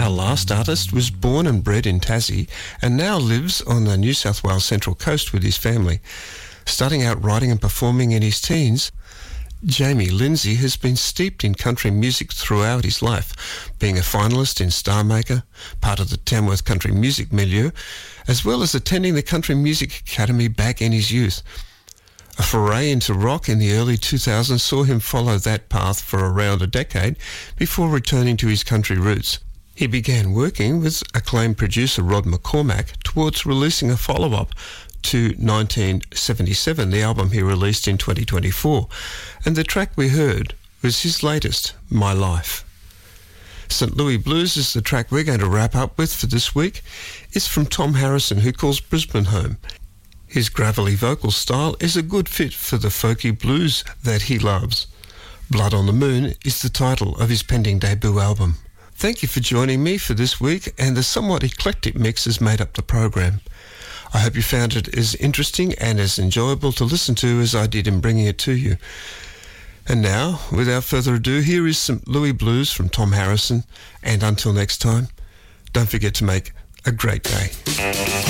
Our last artist was born and bred in Tassie and now lives on the New South Wales Central Coast with his family. Starting out writing and performing in his teens, Jamie Lindsay has been steeped in country music throughout his life, being a finalist in Star Maker, part of the Tamworth country music milieu, as well as attending the Country Music Academy back in his youth. A foray into rock in the early 2000s saw him follow that path for around a decade before returning to his country roots. He began working with acclaimed producer Rod McCormack towards releasing a follow-up to 1977, the album he released in 2024, and the track we heard was his latest, My Life. St. Louis Blues is the track we're going to wrap up with for this week. It's from Tom Harrison, who calls Brisbane home. His gravelly vocal style is a good fit for the folky blues that he loves. Blood on the Moon is the title of his pending debut album. Thank you for joining me for this week, and the somewhat eclectic mix has made up the program. I hope you found it as interesting and as enjoyable to listen to as I did in bringing it to you. And now, without further ado, here is St. Louis Blues from Tom Harrison, and until next time, don't forget to make a great day.